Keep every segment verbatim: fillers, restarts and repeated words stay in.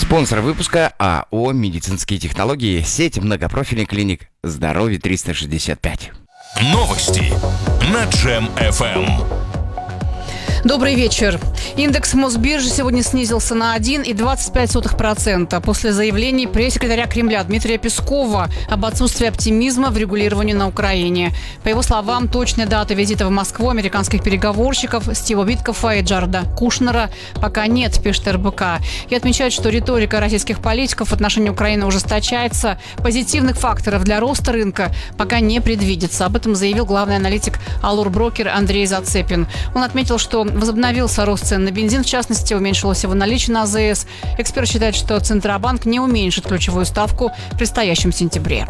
Спонсор выпуска АО «Медицинские технологии», сеть многопрофильных клиник «Здоровье триста шестьдесят пять». Новости на Джем эф эм. Добрый вечер. Индекс Мосбиржи сегодня снизился на один целых двадцать пять сотых процента после заявлений пресс-секретаря Кремля Дмитрия Пескова об отсутствии оптимизма в регулировании на Украине. По его словам, точная дата визита в Москву американских переговорщиков Стива Виткофа и Джареда Кушнера пока нет, пишет эр бэ ка. И отмечает, что риторика российских политиков в отношении Украины ужесточается. Позитивных факторов для роста рынка пока не предвидится. Об этом заявил главный аналитик Allure Broker Андрей Зацепин. Он отметил, что возобновился рост цен на бензин, в частности, уменьшилось его наличие на а зэ эс. Эксперт считает, что Центробанк не уменьшит ключевую ставку в предстоящем сентябре.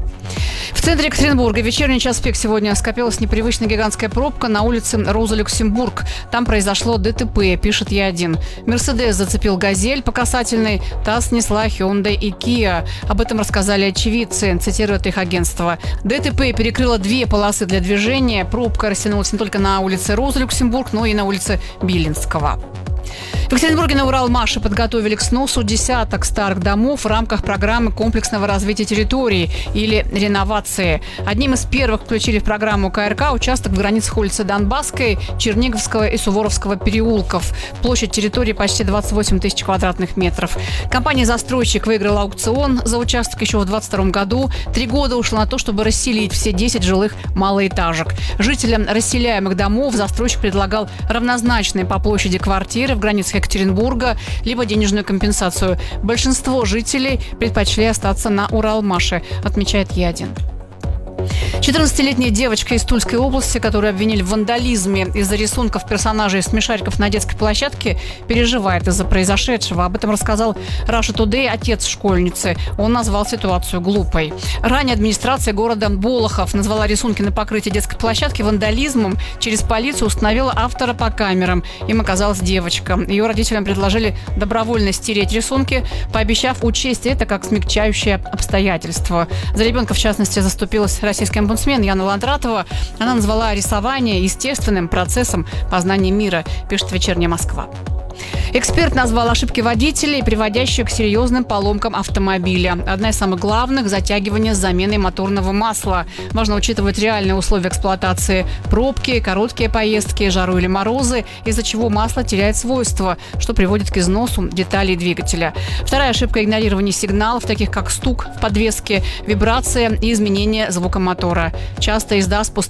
В центре Екатеринбурга в вечерний час пик сегодня скопилась непривычная гигантская пробка на улице Роза Люксембург. Там произошло дэ тэ пэ, пишет Е один. Мерседес зацепил «Газель» по касательной, та снесла Hyundai и Kia. Об этом рассказали очевидцы, цитирует их агентство. дэ тэ пэ перекрыло две полосы для движения. Пробка растянулась не только на улице Роза Люксембург, но и на улице Белинского. В Екатеринбурге на Уралмаше подготовили к сносу десяток старых домов в рамках программы комплексного развития территории или реновации. Одним из первых включили в программу ка эр ка участок в границах улицы Донбасской, Черниговского и Суворовского переулков. Площадь территории почти двадцать восемь тысяч квадратных метров. Компания-застройщик выиграла аукцион за участок еще в двадцать втором году. Три года ушло на то, чтобы расселить все десять жилых малоэтажек. Жителям расселяемых домов застройщик предлагал равнозначные по площади квартиры в границах Екатеринбурга, либо денежную компенсацию. Большинство жителей предпочли остаться на Уралмаше, отмечает Е один. четырнадцатилетняя девочка из Тульской области, которую обвинили в вандализме из-за рисунков персонажей смешариков на детской площадке, переживает из-за произошедшего. Об этом рассказал Russia Today отец школьницы. Он назвал ситуацию глупой. Ранее администрация города Болохов назвала рисунки на покрытии детской площадки вандализмом. Через полицию установила автора по камерам. Им оказалась девочка. Ее родителям предложили добровольно стереть рисунки, пообещав учесть это как смягчающее обстоятельство. За ребенка, в частности, заступилась российская омбудсмен Яна Ландратова. Она назвала рисование естественным процессом познания мира, пишет «Вечерняя Москва». Эксперт назвал ошибки водителей, приводящие к серьезным поломкам автомобиля. Одна из самых главных – затягивание с заменой моторного масла. Важно учитывать реальные условия эксплуатации: пробки, короткие поездки, жару или морозы, из-за чего масло теряет свойства, что приводит к износу деталей двигателя. Вторая ошибка – игнорирование сигналов, таких как стук в подвеске, вибрация и изменение звука мотора. Часто езда с пустым